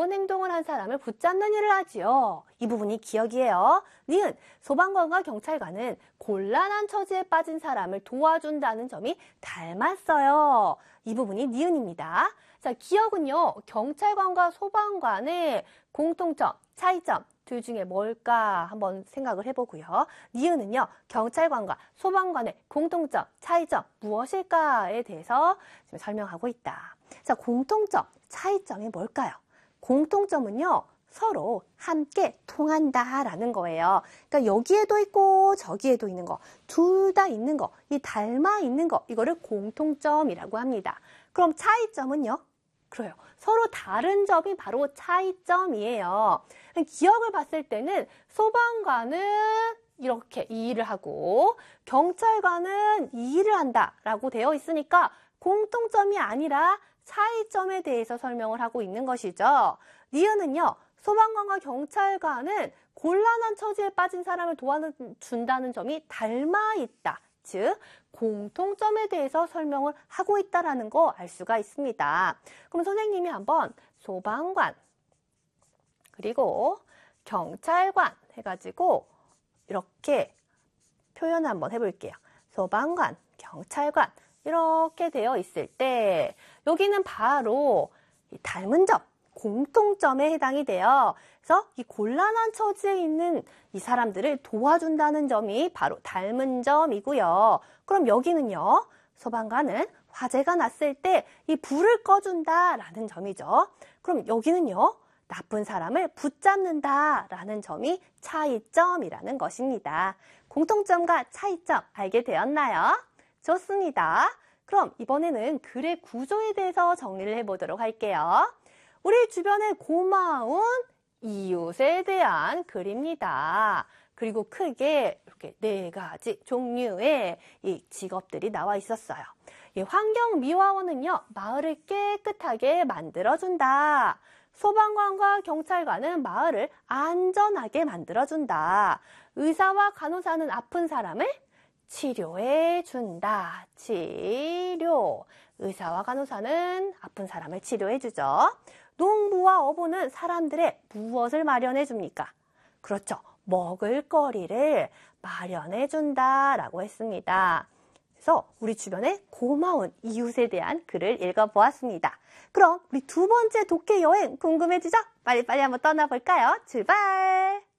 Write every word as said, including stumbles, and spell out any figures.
나쁜 행동을 한 사람을 붙잡는 일을 하지요. 이 부분이 기억이에요. 니은, 소방관과 경찰관은 곤란한 처지에 빠진 사람을 도와준다는 점이 닮았어요. 이 부분이 니은입니다. 자, 기억은요. 경찰관과 소방관의 공통점, 차이점 둘 중에 뭘까 한번 생각을 해보고요. 니은은요. 경찰관과 소방관의 공통점, 차이점 무엇일까에 대해서 지금 설명하고 있다. 자, 공통점, 차이점이 뭘까요? 공통점은요. 서로 함께 통한다라는 거예요. 그러니까 여기에도 있고 저기에도 있는 거, 둘 다 있는 거, 이 닮아 있는 거, 이거를 공통점이라고 합니다. 그럼 차이점은요? 그래요. 서로 다른 점이 바로 차이점이에요. 기억을 봤을 때는 소방관은 이렇게 이 일을 하고 경찰관은 이 일을 한다라고 되어 있으니까 공통점이 아니라 차이점에 대해서 설명을 하고 있는 것이죠. 니은은요. 소방관과 경찰관은 곤란한 처지에 빠진 사람을 도와준다는 점이 닮아 있다. 즉 공통점에 대해서 설명을 하고 있다는 거 알 수가 있습니다. 그럼 선생님이 한번 소방관 그리고 경찰관 해가지고 이렇게 표현 한번 해볼게요. 소방관, 경찰관 이렇게 되어 있을 때 여기는 바로 닮은 점, 공통점에 해당이 돼요. 그래서 이 곤란한 처지에 있는 이 사람들을 도와준다는 점이 바로 닮은 점이고요. 그럼 여기는요. 소방관은 화재가 났을 때 이 불을 꺼준다라는 점이죠. 그럼 여기는요. 나쁜 사람을 붙잡는다라는 점이 차이점이라는 것입니다. 공통점과 차이점 알게 되었나요? 좋습니다. 그럼 이번에는 글의 구조에 대해서 정리를 해보도록 할게요. 우리 주변에 고마운 이웃에 대한 글입니다. 그리고 크게 이렇게 네 가지 종류의 이 직업들이 나와 있었어요. 이 환경미화원은요, 마을을 깨끗하게 만들어준다. 소방관과 경찰관은 마을을 안전하게 만들어준다. 의사와 간호사는 아픈 사람을 치료해준다. 치료. 의사와 간호사는 아픈 사람을 치료해주죠. 농부와 어부는 사람들의 무엇을 마련해줍니까? 그렇죠. 먹을거리를 마련해준다라고 했습니다. 그래서 우리 주변에 고마운 이웃에 대한 글을 읽어보았습니다. 그럼 우리 두 번째 독해 여행 궁금해지죠? 빨리빨리 한번 떠나볼까요? 출발!